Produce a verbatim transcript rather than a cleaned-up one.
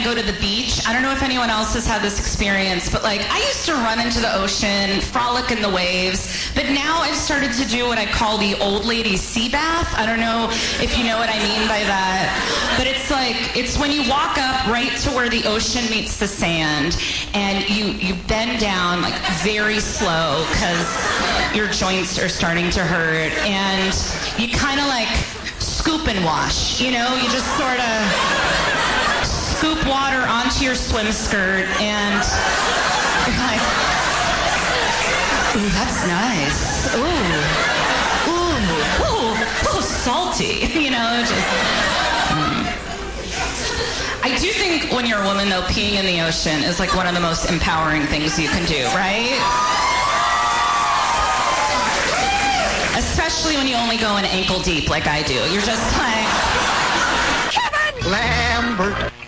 I go to the beach. I don't know if anyone else has had this experience, but like I used to run into the ocean, frolic in the waves, but now I've started to do what I call the old lady sea bath. I don't know if you know what I mean by that, but it's like, it's when you walk up right to where the ocean meets the sand, and you, you bend down like very slow because your joints are starting to hurt, and you kind of like scoop and wash, you know? You just sort of scoop water onto your swim skirt, and you're like, ooh, that's nice. Ooh, ooh, ooh, ooh, salty, you know, just... Um. I do think when you're a woman, though, peeing in the ocean is like one of the most empowering things you can do, right? Especially when you only go in ankle deep like I do. You're just like, Kevin! Lambert.